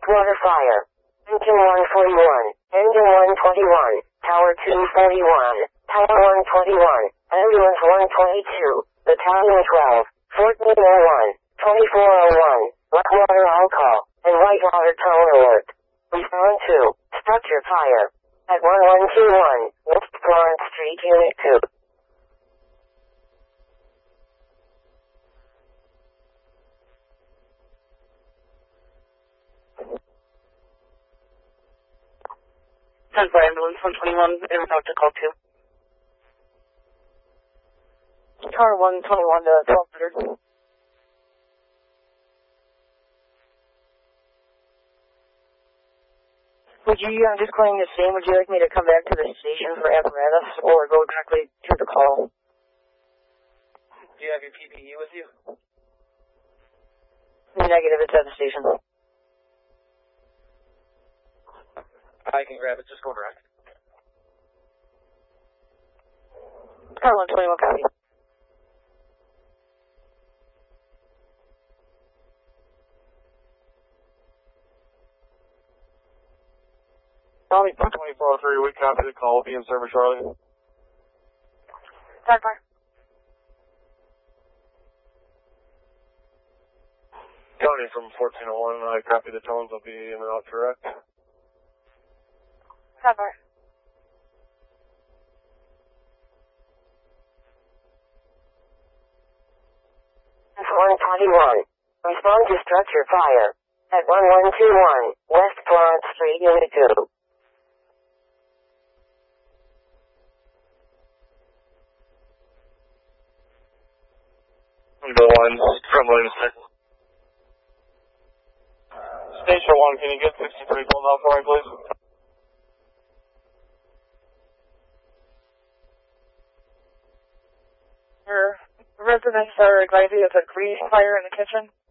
water fire. Engine 141, engine 121, tower 241, tower 121, ambulance 122, battalion 12, 1401, 2401, Blackwater all-call, and Whitewater tower alert. Respond to structure fire at 1121 West Florence Street, Unit 2. Sent by ambulance 121, in route to call 2. Tower 121 to 1200. Would you just claim the same? Would you like me to come back to the station for apparatus or go directly to the call? Do you have your PPE with you? Negative, it's at the station. I can grab it, just go direct. Tower 121, copy. County 2403, we copy the call. We'll be in service shortly. Stand by. County from 1401, I copy the tones. I'll be in and out direct. Stand by. That's 121. Respond to structure fire at 1121 West Florence Street, Unit 2. Bill 1 from Williamson. Station 1, can you get 63 pulled out for me, please? Your residents are advising of a grease fire in the kitchen.